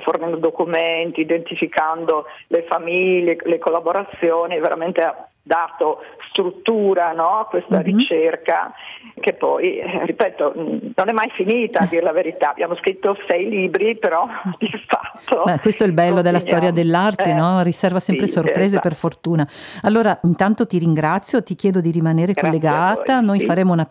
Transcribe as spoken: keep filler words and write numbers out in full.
fornendo documenti, identificando le famiglie, le collaborazioni, veramente ha dato struttura, no, a questa Mm-hmm. ricerca che poi, eh, ripeto, non è mai finita, a dire la verità. Abbiamo scritto sei libri, però di fatto... Beh, questo è il bello della storia dell'arte, eh, no? Riserva sempre sì, sorprese, esatto. per fortuna. Allora, intanto ti ringrazio, ti chiedo di rimanere Grazie collegata, a voi, noi sì. faremo una